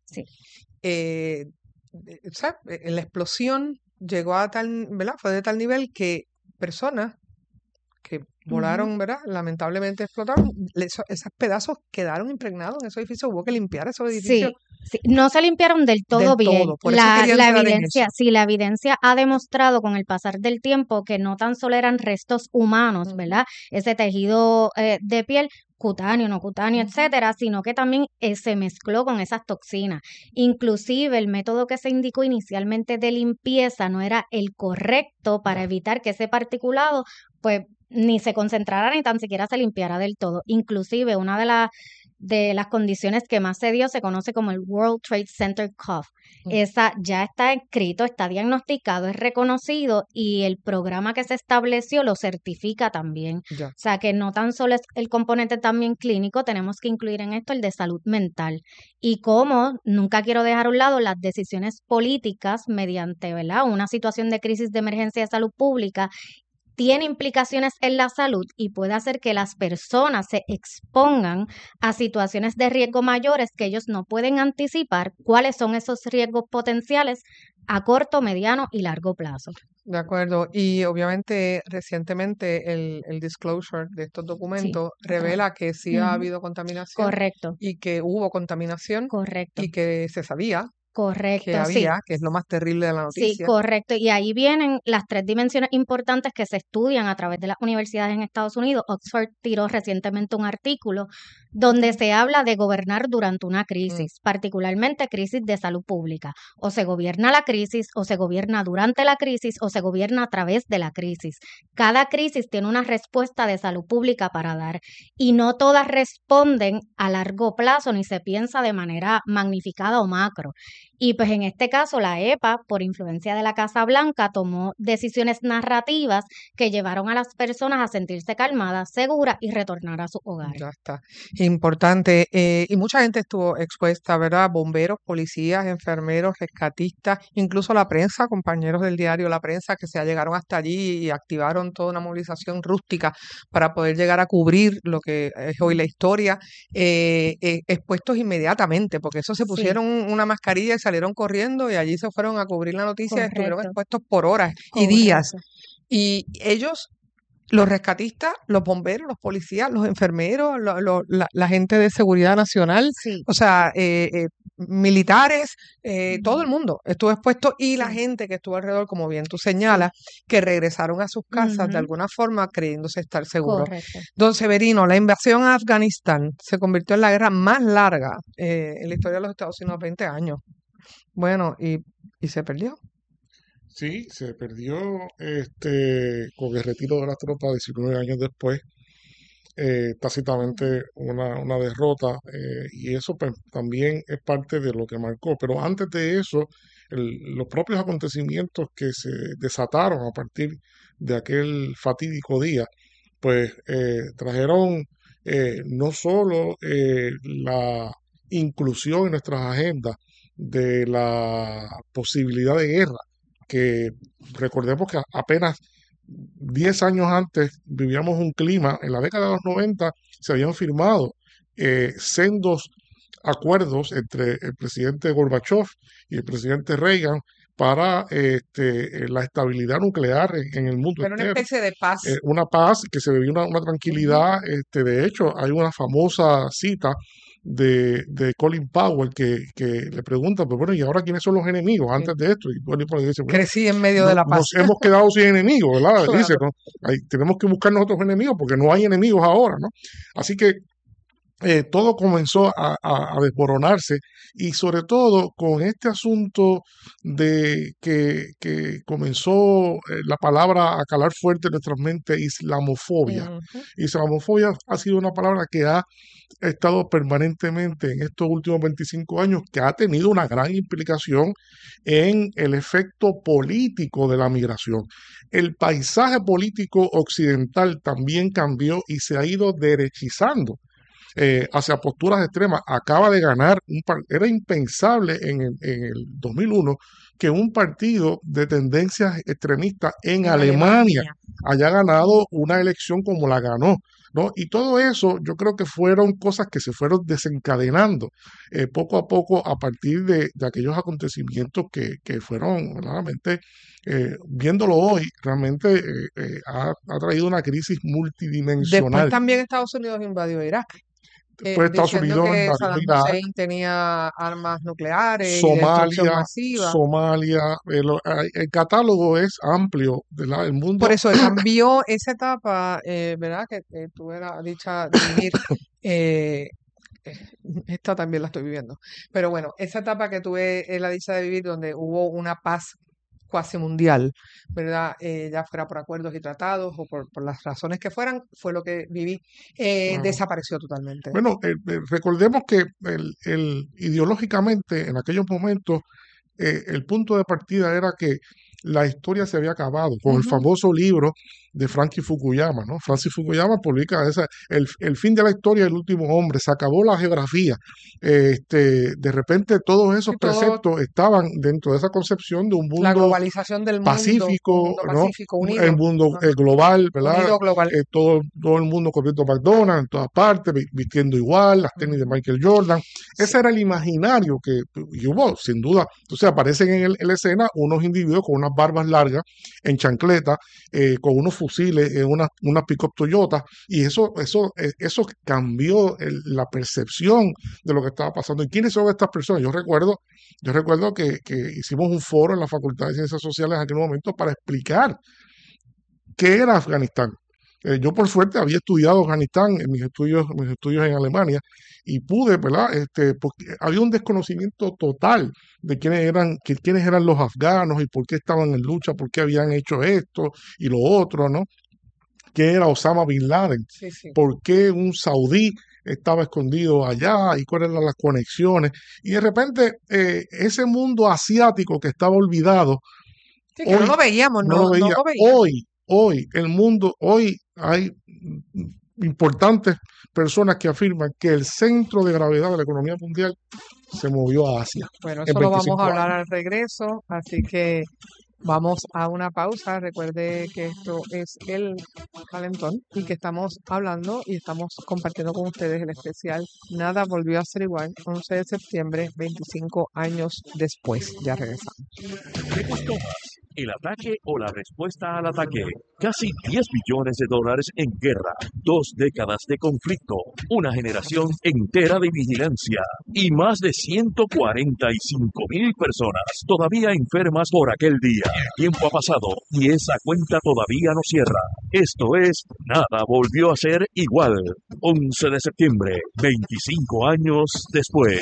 O sea, la explosión llegó a tal, ¿verdad?, fue de tal nivel que personas que volaron, ¿verdad?, lamentablemente explotaron, esos pedazos quedaron impregnados en esos edificios, hubo que limpiar esos edificios. Sí, no se limpiaron del todo bien. Por eso La entrar en evidencia, eso. sí, la evidencia ha demostrado con el pasar del tiempo que no tan solo eran restos humanos, ¿verdad?, ese tejido de piel, cutáneo, no cutáneo, etcétera, sino que también se mezcló con esas toxinas. Inclusive el método que se indicó inicialmente de limpieza no era el correcto para evitar que ese particulado pues ni se concentrara ni tan siquiera se limpiara del todo. Inclusive una de las condiciones que más se dio se conoce como el World Trade Center Cough. Esa ya está escrito, está diagnosticado, es reconocido, y el programa que se estableció lo certifica también. O sea que no tan solo es el componente también clínico, tenemos que incluir en esto el de salud mental. Y como nunca quiero dejar a un lado las decisiones políticas mediante, ¿verdad?, una situación de crisis de emergencia de salud pública, tiene implicaciones en la salud y puede hacer que las personas se expongan a situaciones de riesgo mayores que ellos no pueden anticipar cuáles son esos riesgos potenciales a corto, mediano y largo plazo. De acuerdo. Y obviamente recientemente el disclosure de estos Sí, documentos revela que sí ha Ujú. habido contaminación Correcto, y que hubo contaminación correcto, y que se sabía que correcto, sí. había, que es lo más terrible de la Sí, noticia. correcto. Y ahí vienen las 3 dimensiones importantes que se estudian a través de las universidades en Estados Unidos. Oxford tiró recientemente un artículo donde se habla de gobernar durante una Mm, crisis, particularmente crisis de salud pública. O se gobierna la crisis, o se gobierna durante la crisis, o se gobierna a través de la crisis. Cada crisis tiene una respuesta de salud pública para dar y no todas responden a largo plazo ni se piensa de manera magnificada o macro. Y pues en este caso la EPA, por influencia de la Casa Blanca, tomó decisiones narrativas que llevaron a las personas a sentirse calmadas, seguras y retornar a sus hogares. Ya está. Importante. Y mucha gente estuvo expuesta, ¿verdad? Bomberos, policías, enfermeros, rescatistas, incluso la prensa, compañeros del diario La Prensa, que se llegaron hasta allí y activaron toda una movilización rústica para poder llegar a cubrir lo que es hoy la historia, expuestos inmediatamente, porque eso se Sí, pusieron una mascarilla y salieron corriendo y allí se fueron a cubrir la noticia y estuvieron correcto, expuestos por horas y días. correcto. Y ellos, los rescatistas, los bomberos, los policías, los enfermeros, la gente de seguridad nacional, Sí, o sea, militares, todo el ujú, mundo estuvo expuesto y la sí, gente que estuvo alrededor, como bien tú sí, señalas, que regresaron a sus casas de ujú, alguna forma creyéndose estar seguros. correcto. Don Severino, la invasión a Afganistán se convirtió en la guerra más larga en la historia de los Estados Unidos, 20 años. Bueno, y se perdió. Sí, se perdió con el retiro de las tropas 19 años después, tácitamente una derrota, y eso pues, también es parte de lo que marcó. Pero antes de eso, los propios acontecimientos que se desataron a partir de aquel fatídico día, pues trajeron no solo la inclusión en nuestras agendas de la posibilidad de guerra, que recordemos que apenas 10 años antes vivíamos un clima, en la década de los 90 se habían firmado sendos acuerdos entre el presidente Gorbachev y el presidente Reagan para la estabilidad nuclear en el mundo Era una entero. especie de paz. Una paz que se vivía una Ujú. tranquilidad. De hecho, hay una famosa cita de Colin Powell que le pregunta, pues bueno, ¿y ahora quiénes son los enemigos Sí. antes de esto? Y Colin Powell dice, bueno, Crecí en medio de la paz. nos hemos quedado sin enemigos, ¿verdad? Dice, Claro. ¿no? Tenemos que buscar nosotros enemigos porque no hay enemigos ahora, ¿no? Así que todo comenzó a desmoronarse y sobre todo con este asunto de que comenzó la palabra a calar fuerte en nuestras mentes, islamofobia. Ujú. Islamofobia ha sido una palabra que ha estado permanentemente en estos últimos 25 años, que ha tenido una gran implicación en el efecto político de la migración. El paisaje político occidental también cambió y se ha ido derechizando hacia posturas extremas. Acaba de ganar, era impensable en el 2001 que un partido de tendencias extremistas en Alemania haya ganado una elección como la ganó, ¿no? Y todo eso yo creo que fueron cosas que se fueron desencadenando poco a poco a partir de aquellos acontecimientos que fueron realmente, viéndolo hoy, realmente ha traído una crisis Después multidimensional. también Estados Unidos invadió Irak, Después Estados diciendo Unidos que invadió Saddam Irak, Hussein tenía armas nucleares y destrucción masiva. Somalia, el catálogo es amplio, ¿verdad? El Por mundo eso cambió esa etapa, ¿verdad? Que tuve la dicha de vivir. eh, esta también la estoy viviendo. Pero bueno, esa etapa que tuve la dicha de vivir donde hubo una paz cuasi mundial, ¿verdad? Ya fuera por acuerdos y tratados o por las razones que fueran, fue lo que viví. Claro. Desapareció totalmente. Bueno, recordemos que ideológicamente en aquellos momentos el punto de partida era que la historia se había acabado con el Ujú. famoso libro de Francis Fukuyama, ¿no? Francis Fukuyama publica el fin de la historia del último hombre, se acabó la geografía. De repente todos esos preceptos estaban dentro de esa concepción de un La mundo globalización del mundo, un pacífico, mundo ¿no? pacífico, unido. El mundo global, ¿verdad? Unido global. Todo el mundo corriendo McDonald's en todas partes, vistiendo igual, las tenis de Michael Jordan. Ese era el imaginario y hubo, sin duda. Entonces aparecen en la escena unos individuos con unas barbas largas, en chancleta, con unos fusiles, unas pick-up Toyota, y eso cambió la percepción de lo que estaba pasando. ¿Y quiénes son estas personas? Yo recuerdo que hicimos un foro en la Facultad de Ciencias Sociales en aquel momento para explicar qué era Afganistán. Yo por suerte había estudiado Afganistán en mis estudios en Alemania y pude, ¿verdad? Porque había un desconocimiento total de quiénes eran los afganos y por qué estaban en lucha, por qué habían hecho esto y lo otro, ¿no? ¿Quién era Osama Bin Laden? Sí, sí. ¿Por qué un saudí estaba escondido allá y cuáles eran las conexiones? Y de repente ese mundo asiático que estaba olvidado, Sí, que no lo veíamos, no lo veía. Hoy hay importantes personas que afirman que el centro de gravedad de la economía mundial se movió a Asia. Bueno, en eso lo vamos 25 a hablar años. al regreso, así que vamos a una pausa. Recuerde que esto es el Calentón y que estamos hablando y estamos compartiendo con ustedes el especial Nada volvió a ser igual, 11 de septiembre, 25 años después. Ya regresamos. ¿Qué costó más? ¿El ataque o la respuesta al ataque? Casi $10 billones en guerra, 2 décadas de conflicto, una generación entera de vigilancia y más de 145,000 personas todavía enfermas por aquel día. El tiempo ha pasado y esa cuenta todavía no cierra. Esto es Nada volvió a ser igual. 11 de septiembre, 25 años después.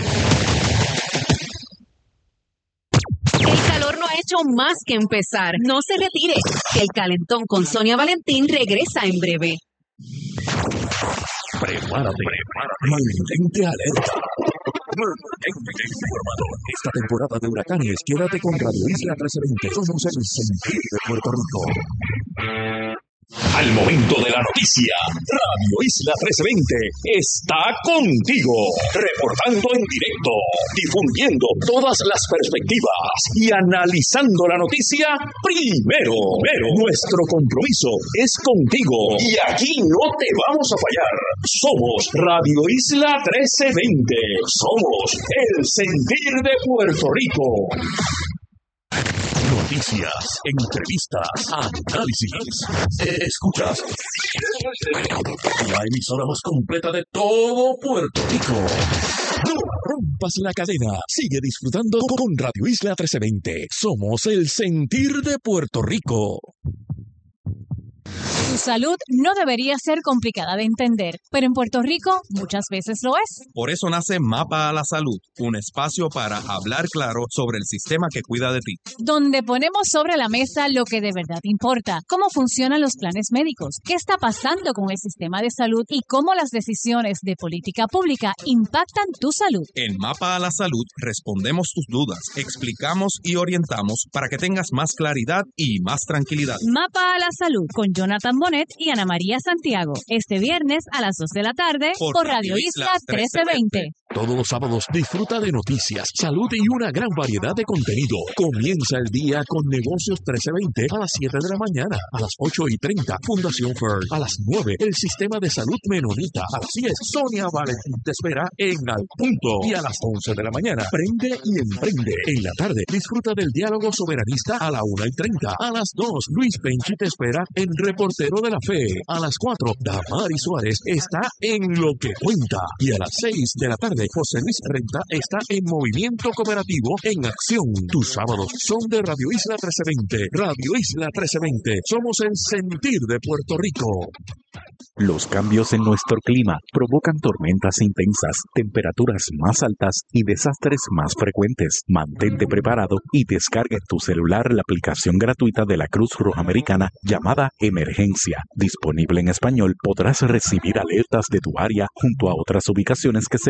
El calor no ha hecho más que empezar. No se retire. El Calentón con Sonia Valentín regresa en breve. Prepárate. Mantente alerta. Mantente informado. Esta temporada de huracanes, quédate con Radio Isla 1320. Somos el sentir de Puerto Rico. Al momento de la noticia, Radio Isla 1320 está contigo, reportando en directo, difundiendo todas las perspectivas y analizando la noticia primero. Nuestro compromiso es contigo y aquí no te vamos a fallar. Somos Radio Isla 1320. Somos el sentir de Puerto Rico. Noticias, entrevistas, análisis. Escuchas. La emisora más completa de todo Puerto Rico. No rompas la cadena. Sigue disfrutando con Radio Isla 1320. Somos el sentir de Puerto Rico. Tu salud no debería ser complicada de entender, pero en Puerto Rico muchas veces lo es. Por eso nace Mapa a la Salud, un espacio para hablar claro sobre el sistema que cuida de ti. Donde ponemos sobre la mesa lo que de verdad importa, cómo funcionan los planes médicos, qué está pasando con el sistema de salud y cómo las decisiones de política pública impactan tu salud. En Mapa a la Salud respondemos tus dudas, explicamos y orientamos para que tengas más claridad y más tranquilidad. Mapa a la Salud con Jonathan Bonet y Ana María Santiago. Este viernes a las 2 de la tarde por Radio Isla 1320. Todos los sábados disfruta de noticias, salud y una gran variedad de contenido. Comienza el día con Negocios 1320 a las 7 de la mañana, a las 8:30 Fundación Fern, a las 9 el Sistema de Salud Menonita, a las 10 Sonia Valentín te espera en Al Punto y a las 11 de la mañana Prende y Emprende. En la tarde disfruta del diálogo soberanista a la 1:30, a las 2 Luis Penchi te espera en Reportero de la Fe, a las 4 Damari Suárez está en Lo que Cuenta y a las 6 de la tarde José Luis Renta está en Movimiento Cooperativo en Acción. Tus sábados son de Radio Isla 1320. Radio Isla 1320. Somos el sentir de Puerto Rico. Los cambios en nuestro clima provocan tormentas intensas, temperaturas más altas y desastres más frecuentes. Mantente preparado y descarga en tu celular la aplicación gratuita de la Cruz Roja Americana llamada Emergencia. Disponible en español, podrás recibir alertas de tu área junto a otras ubicaciones que selecciones.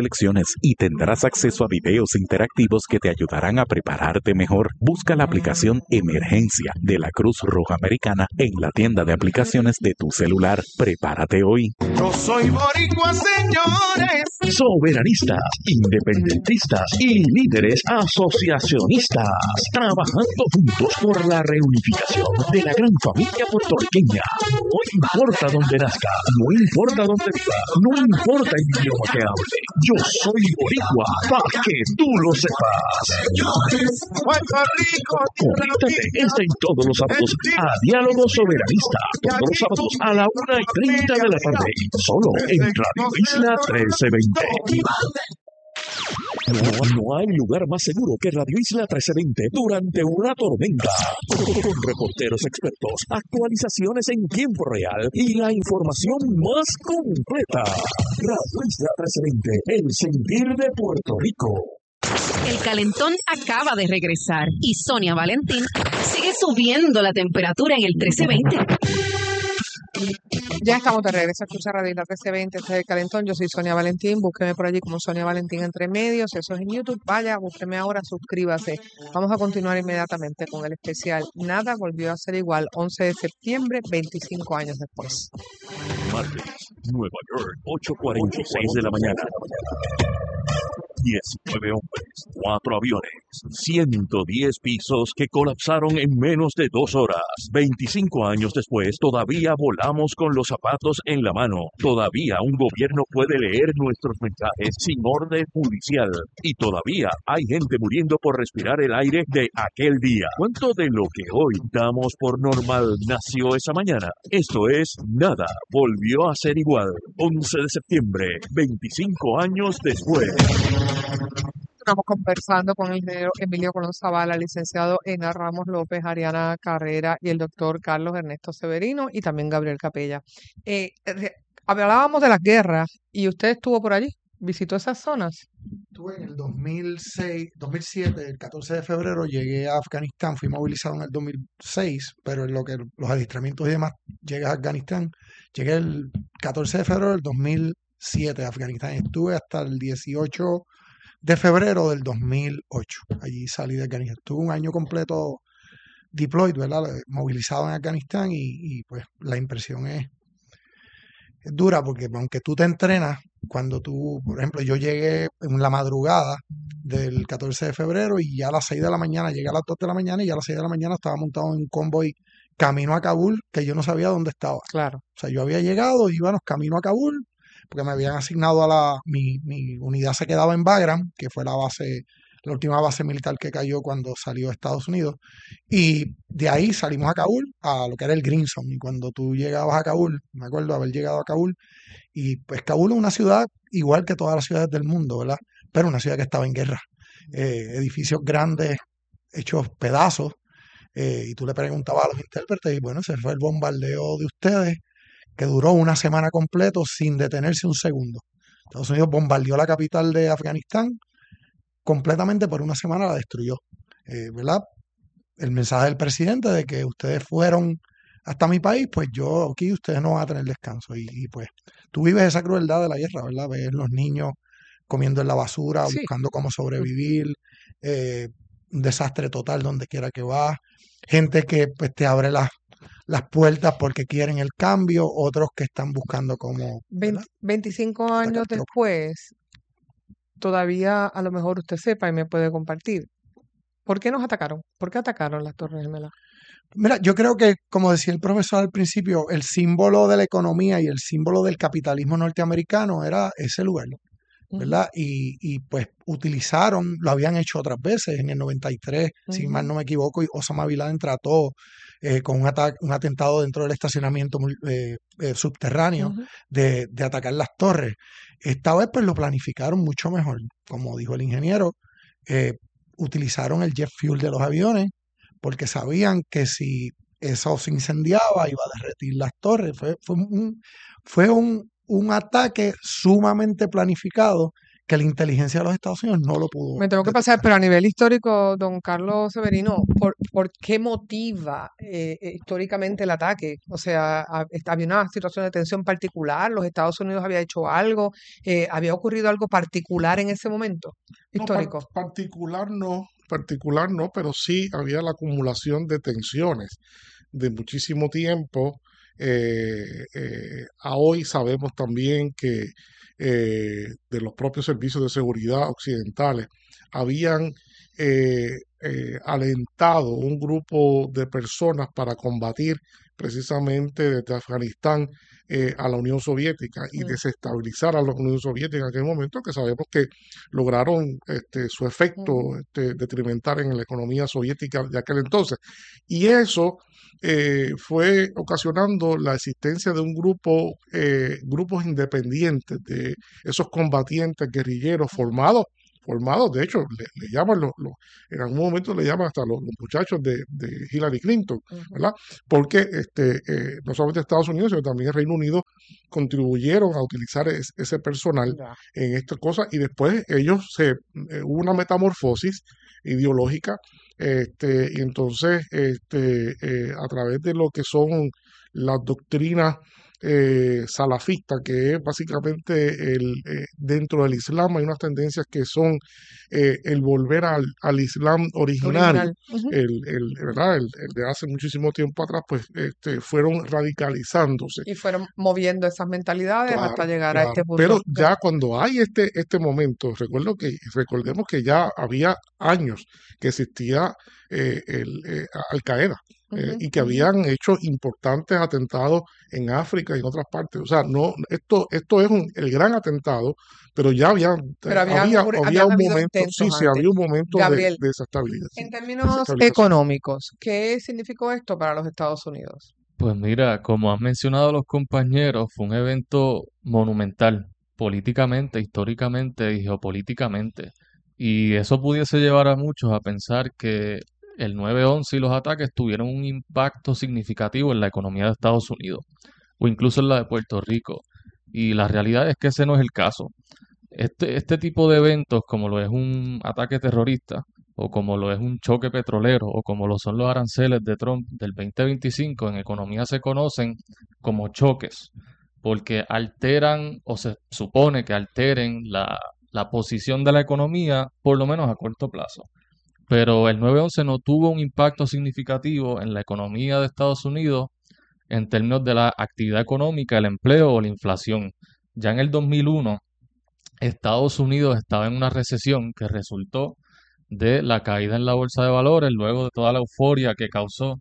vacaciones y tendrás acceso a videos interactivos que te ayudarán a prepararte mejor. Busca la aplicación Emergencia de la Cruz Roja Americana en la tienda de aplicaciones de tu celular. Prepárate hoy. Yo soy boricua, señores. Soberanistas, independentistas y líderes asociacionistas, trabajando juntos por la reunificación de la gran familia puertorriqueña. No importa dónde nazca, no importa dónde viva, no importa el idioma que hable. Yo soy boricua, para que tú lo sepas. Puerto Rico. Conéctate este y todos los sábados a Diálogo Soberanista, todos los sábados a la 1:30 de la tarde, solo en Radio Isla 1320. No hay lugar más seguro que Radio Isla 1320 durante una tormenta. Con reporteros expertos, actualizaciones en tiempo real y la información más completa. Radio Isla 1320, el sentir de Puerto Rico. El calentón acaba de regresar y Sonia Valentín sigue subiendo la temperatura en el 1320. Ya estamos de regreso a escuchar Radio Isla 1320, este es el calentón. Yo soy Sonia Valentín, búsqueme por allí como Sonia Valentín entre medios, eso es en YouTube. Vaya, búsqueme ahora, suscríbase. Vamos a continuar inmediatamente con el especial Nada volvió a ser igual, 11 de septiembre, 25 años después. Martes, Nueva York, 8:46 de la mañana. 19 hombres, 4 aviones, 110 pisos que colapsaron en menos de 2 horas. 25 años después, todavía volamos con los zapatos en la mano. Todavía un gobierno puede leer nuestros mensajes sin orden judicial. Y todavía hay gente muriendo por respirar el aire de aquel día. ¿Cuánto de lo que hoy damos por normal nació esa mañana? Esto es Nada volvió a ser igual. 11 de septiembre, 25 años después. Estamos conversando con el ingeniero Emilio Colón Zavala, licenciado Ena Ramos López, Ariana Carrera y el doctor Carlos Ernesto Severino y también Gabriel Capella. Hablábamos de las guerras y usted estuvo por allí, visitó esas zonas. Estuve en el 2007, el 14 de febrero llegué a Afganistán, fui movilizado en el 2006, pero en lo que los adiestramientos y demás llegué a Afganistán. Llegué el 14 de febrero del 2007 a Afganistán y estuve hasta el 18 de febrero del 2008. Allí salí de Afganistán. Estuve un año completo deployed, ¿verdad? Movilizado en Afganistán y pues la impresión es dura porque aunque tú te entrenas, cuando tú, por ejemplo, yo llegué en la madrugada del 14 de febrero y ya a las 6 de la mañana, llegué a las 2 de la mañana y ya a las 6 de la mañana estaba montado en un convoy camino a Kabul, que yo no sabía dónde estaba. Claro. O sea, yo había llegado, íbamos camino a Kabul, porque me habían asignado a mi unidad se quedaba en Bagram, que fue la última base militar que cayó cuando salió de Estados Unidos, y de ahí salimos a Kabul, a lo que era el Green Zone, y cuando tú llegabas a Kabul, me acuerdo haber llegado a Kabul, y pues Kabul es una ciudad igual que todas las ciudades del mundo, ¿verdad? Pero una ciudad que estaba en guerra, edificios grandes hechos pedazos, y tú le preguntabas a los intérpretes, y bueno, ese fue el bombardeo de ustedes, que duró una semana completa sin detenerse un segundo. Estados Unidos bombardeó la capital de Afganistán completamente por una semana, la destruyó. ¿Verdad? El mensaje del presidente de que ustedes fueron hasta mi país, pues yo aquí ustedes no van a tener descanso. Y pues tú vives esa crueldad de la guerra, ¿verdad? Ves los niños comiendo en la basura, Sí. buscando cómo sobrevivir, un desastre total donde quiera que vas, gente que pues te abre las puertas porque quieren el cambio, otros que están buscando cómo, ¿verdad? 25 años tropa. después, todavía a lo mejor usted sepa y me puede compartir. ¿Por qué nos atacaron? ¿Por qué atacaron las Torres Gemelas? Mira, yo creo que, como decía el profesor al principio, el símbolo de la economía y el símbolo del capitalismo norteamericano era ese lugar, ¿verdad? Y pues utilizaron, lo habían hecho otras veces, en el 93, si mal no me equivoco, y Osama Bin Laden trató con un atentado dentro del estacionamiento subterráneo de atacar las torres. Esta vez pues lo planificaron mucho mejor, como dijo el ingeniero, utilizaron el jet fuel de los aviones porque sabían que si eso se incendiaba iba a derretir las torres. Fue un ataque sumamente planificado que la inteligencia de los Estados Unidos no lo pudo Me tengo que pasar, pero a nivel histórico, don Carlos Severino, ¿por qué motiva históricamente el ataque? O sea, había una situación de tensión particular, los Estados Unidos había hecho algo, había ocurrido algo particular en ese momento histórico. Particular no, pero sí había la acumulación de tensiones de muchísimo tiempo. A hoy sabemos también que de los propios servicios de seguridad occidentales habían alentado un grupo de personas para combatir precisamente desde Afganistán a la Unión Soviética y desestabilizar a la Unión Soviética en aquel momento, que sabemos que lograron su efecto detrimental en la economía soviética de aquel entonces. Y eso fue ocasionando la existencia de un grupos independientes de esos combatientes guerrilleros formados, de hecho, le llaman, en algún momento le llaman hasta los muchachos de Hillary Clinton, ¿verdad? Porque no solamente Estados Unidos, sino también el Reino Unido contribuyeron a utilizar ese personal en estas cosas y después hubo una metamorfosis ideológica y entonces a través de lo que son las doctrinas salafistas, que es básicamente dentro del Islam hay unas tendencias que son el volver al Islam originario, ¿verdad? El de hace muchísimo tiempo atrás, pues fueron radicalizándose. Y fueron moviendo esas mentalidades hasta llegar a este punto. Pero ya cuando hay este momento, recordemos que ya había años que existía Al Qaeda. Y que habían hecho importantes atentados en África y en otras partes. O sea, esto es el gran atentado, pero ya había un momento, había un momento Gabriel, de desestabilización. En términos económicos, ¿qué significó esto para los Estados Unidos? Pues mira, como han mencionado los compañeros, fue un evento monumental, políticamente, históricamente y geopolíticamente. Y eso pudiese llevar a muchos a pensar que el 9/11 y los ataques tuvieron un impacto significativo en la economía de Estados Unidos o incluso en la de Puerto Rico. Y la realidad es que ese no es el caso. Este tipo de eventos, como lo es un ataque terrorista, o como lo es un choque petrolero, o como lo son los aranceles de Trump del 2025, en economía se conocen como choques, porque alteran o se supone que alteren la posición de la economía, por lo menos a corto plazo. Pero el 9/11 no tuvo un impacto significativo en la economía de Estados Unidos en términos de la actividad económica, el empleo o la inflación. Ya en el 2001, Estados Unidos estaba en una recesión que resultó de la caída en la bolsa de valores, luego de toda la euforia que causó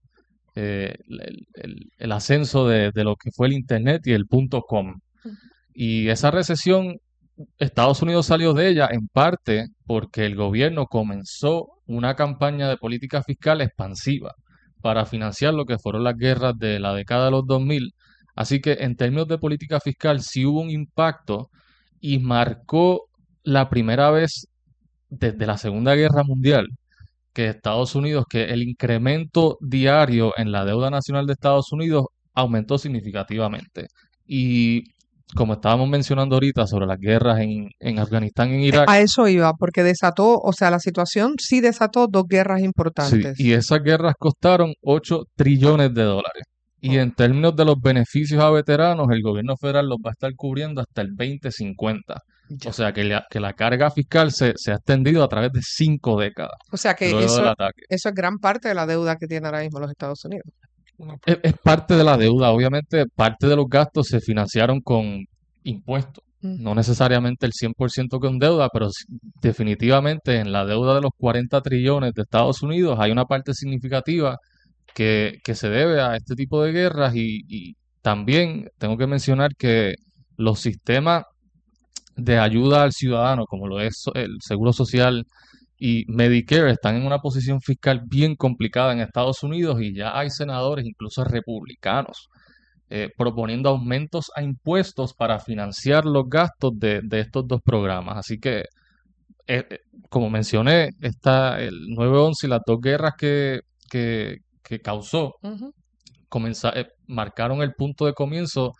el ascenso de lo que fue el Internet y el .com. Y esa recesión, Estados Unidos salió de ella en parte porque el gobierno comenzó una campaña de política fiscal expansiva para financiar lo que fueron las guerras de la década de los 2000. Así que en términos de política fiscal sí hubo un impacto y marcó la primera vez desde la Segunda Guerra Mundial que el incremento diario en la deuda nacional de Estados Unidos aumentó significativamente. Y como estábamos mencionando ahorita sobre las guerras en Afganistán y en Irak. A eso iba, porque la situación sí desató dos guerras importantes. Sí, y esas guerras costaron $8 trillones. Y en términos de los beneficios a veteranos, el gobierno federal los va a estar cubriendo hasta el 2050. O sea que la carga fiscal se ha extendido a través de 5 décadas. O sea que luego del ataque. Eso es gran parte de la deuda que tiene ahora mismo los Estados Unidos. Es parte de la deuda, obviamente parte de los gastos se financiaron con impuestos, no necesariamente el 100% con deuda, pero definitivamente en la deuda de los 40 trillones de Estados Unidos hay una parte significativa que se debe a este tipo de guerras y también tengo que mencionar que los sistemas de ayuda al ciudadano, como lo es el Seguro Social y Medicare, están en una posición fiscal bien complicada en Estados Unidos y ya hay senadores, incluso republicanos, proponiendo aumentos a impuestos para financiar los gastos de estos dos programas. Así que, como mencioné, el 9/11 y las dos guerras que causó marcaron el punto de comienzo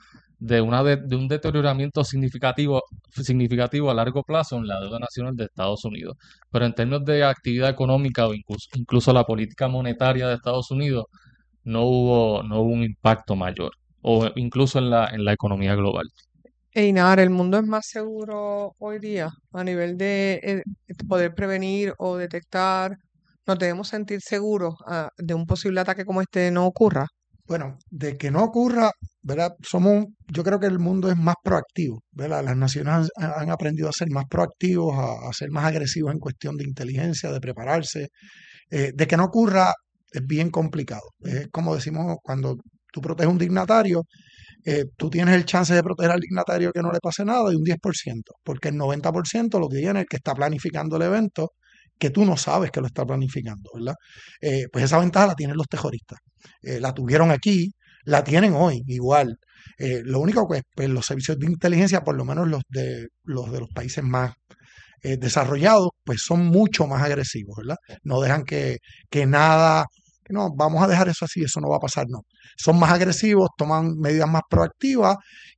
de un deterioramiento significativo a largo plazo en la deuda nacional de Estados Unidos. Pero en términos de actividad económica o incluso la política monetaria de Estados Unidos, no hubo un impacto mayor, o incluso en la economía global. Einar, ¿el mundo es más seguro hoy día a nivel de poder prevenir o detectar? ¿Nos debemos sentir seguros de un posible ataque como este no ocurra? Bueno, de que no ocurra, ¿verdad? Yo creo que el mundo es más proactivo, ¿verdad? Las naciones han aprendido a ser más proactivos, a ser más agresivos en cuestión de inteligencia, de prepararse. De que no ocurra es bien complicado. Es como decimos, cuando tú proteges a un dignatario, tú tienes el chance de proteger al dignatario que no le pase nada de un 10%, porque el 90% lo tiene el que está planificando el evento, que tú no sabes que lo está planificando, ¿verdad? Pues esa ventaja la tienen los terroristas. La tuvieron aquí, la tienen hoy igual. Lo único que pues, los servicios de inteligencia, por lo menos los de los países más desarrollados, pues son mucho más agresivos, ¿verdad? No dejan que nada, no, vamos a dejar eso así, eso no va a pasar, no. Son más agresivos, toman medidas más proactivas